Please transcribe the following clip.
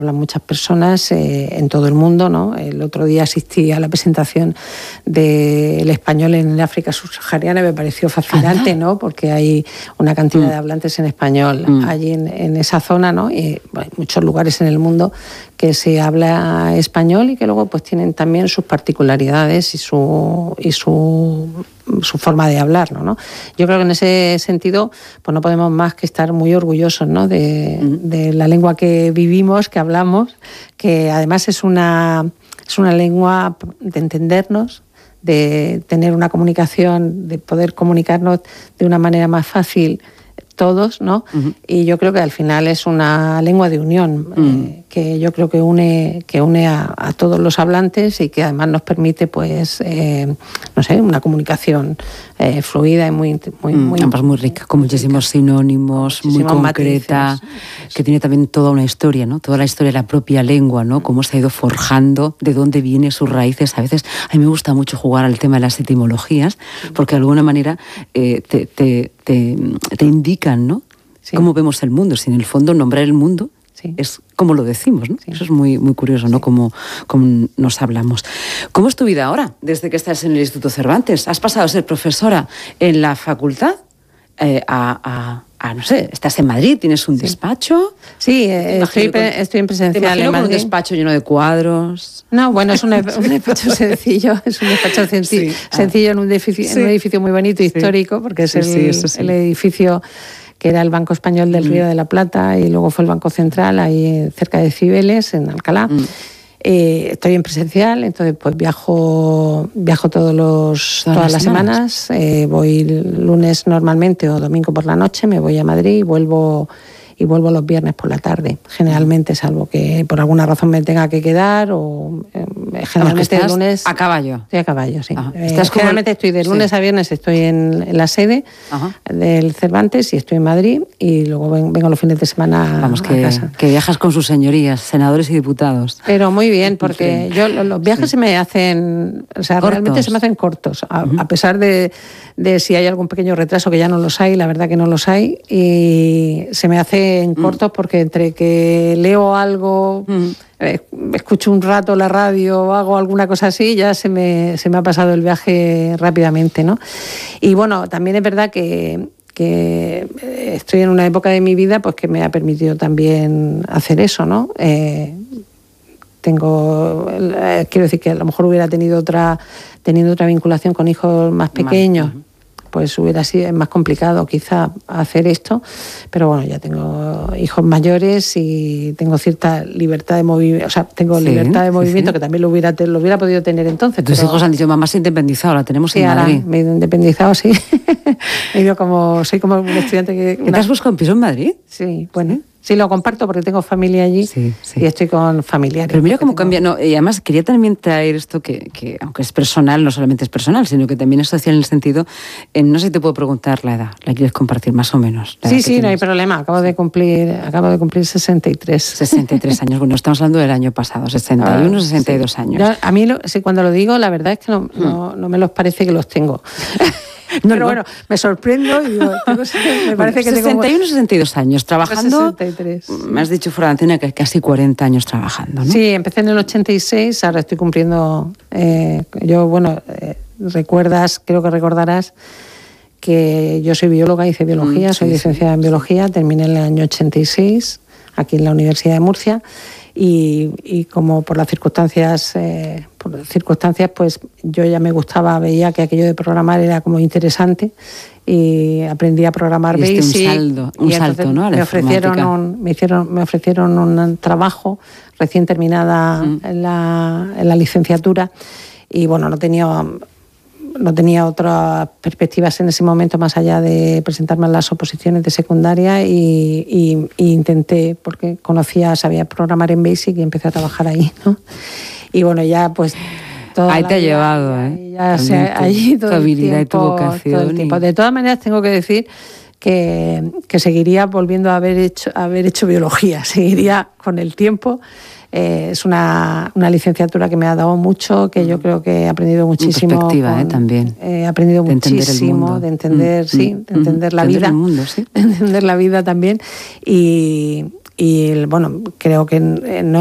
Hablan muchas personas en todo el mundo, ¿no? El otro día asistí a la presentación del español en el África subsahariana y me pareció fascinante, ¿no? Porque hay una cantidad de hablantes en español allí en esa zona, ¿no? Y hay muchos lugares en el mundo que se habla español y que luego pues tienen también sus particularidades y su forma de hablarlo, ¿no? Yo creo que en ese sentido pues no podemos más que estar muy orgullosos, ¿no? de la lengua que vivimos, que hablamos, que además es una lengua de entendernos, de tener una comunicación, de poder comunicarnos de una manera más fácil todos, ¿no? Y yo creo que al final es una lengua de unión, que yo creo que une a todos los hablantes y que además nos permite, pues, no sé, una comunicación fluida y muy rica, con muchísimos sinónimos, muy concreta, matices, que tiene también toda una historia, ¿no? Toda la historia de la propia lengua, ¿no? Cómo se ha ido forjando, de dónde vienen sus raíces. A veces a mí me gusta mucho jugar al tema de las etimologías, porque de alguna manera te indican, ¿no? Sí. Cómo vemos el mundo. Si en el fondo nombrar el mundo es como lo decimos, ¿no? Sí. Eso es muy, muy curioso, ¿no? Como nos hablamos. ¿Cómo es tu vida ahora, desde que estás en el Instituto Cervantes? ¿Has pasado a ser profesora en la facultad? No sé, estás en Madrid, tienes un despacho. Sí, estoy en presencial. ¿Te imagino en Madrid? Con un despacho lleno de cuadros? No, bueno, es un despacho sencillo, es un despacho sencillo en un edificio muy bonito, histórico, porque es el edificio que era el Banco Español del Río de la Plata y luego fue el Banco Central, ahí cerca de Cibeles, en Alcalá. Estoy en presencial, entonces pues viajo todas las semanas. Voy lunes normalmente o domingo por la noche, me voy a Madrid y vuelvo los viernes por la tarde, generalmente, salvo que por alguna razón me tenga que quedar o generalmente el lunes... ¿A caballo? Estoy a caballo, sí. Generalmente estoy de lunes a viernes, estoy en la sede del Cervantes y estoy en Madrid y luego vengo los fines de semana a casa. Que viajas con sus señorías, senadores y diputados. Pero muy bien, porque los viajes se me hacen... O sea, ¿cortos? Realmente se me hacen cortos, a pesar de si hay algún pequeño retraso, que ya no los hay, la verdad que no los hay, y se me hace en cortos porque entre que leo algo, escucho un rato la radio, hago alguna cosa así, ya se me ha pasado el viaje rápidamente, ¿no? Y bueno, también es verdad que estoy en una época de mi vida pues que me ha permitido también hacer eso, ¿no? Quiero decir que a lo mejor hubiera tenido otra vinculación con hijos más pequeños, pues hubiera sido más complicado quizá hacer esto, pero bueno, ya tengo hijos mayores y tengo cierta libertad de movimiento, o sea, tengo libertad de movimiento que también lo hubiera podido tener entonces. Tus hijos han dicho, mamá se ha independizado, la tenemos en Madrid. Sí, me he independizado, sí. Soy como un estudiante que... ¿Te has buscado un piso en Madrid? Sí, bueno... Sí, lo comparto porque tengo familia allí y estoy con familiares. Pero mira cómo cambia. No, y además quería también traer esto que aunque es personal, no solamente es personal, sino que también es social en el sentido, no sé si te puedo preguntar la edad, ¿la quieres compartir más o menos? Sí, no hay problema. Acabo de cumplir 63. 63 años. Bueno, estamos hablando del año pasado, 61, 62 años. A mí, cuando lo digo, la verdad es que no me los parece que los tengo. Pero bueno, me sorprendo y digo, me parece que 61 o 62 años trabajando. 63. Me has dicho fuera de antena que casi 40 años trabajando, ¿no? Sí, empecé en el 86, ahora estoy cumpliendo... creo que recordarás que yo soy bióloga, hice biología, soy licenciada en biología, terminé en el año 86 aquí en la Universidad de Murcia y como por las circunstancias pues yo ya me gustaba, veía que aquello de programar era como interesante y aprendí a programar BASIC. Un salto, ¿no? Me ofrecieron un trabajo recién terminada en la licenciatura y bueno, no tenía otras perspectivas en ese momento más allá de presentarme a las oposiciones de secundaria y intenté, porque sabía programar en BASIC y empecé a trabajar ahí, ¿no? Y bueno, ya pues... Ahí te ha llevado, ¿eh? Ya allí todo tu habilidad el tiempo, y tu vocación. Todo el tiempo. De todas maneras, tengo que decir que seguiría volviendo a haber hecho biología, seguiría con el tiempo. Es una licenciatura que me ha dado mucho, que yo creo que he aprendido muchísimo. Perspectiva, también. He aprendido muchísimo de entender la vida. El mundo, sí. De entender la vida también. Y bueno, creo que no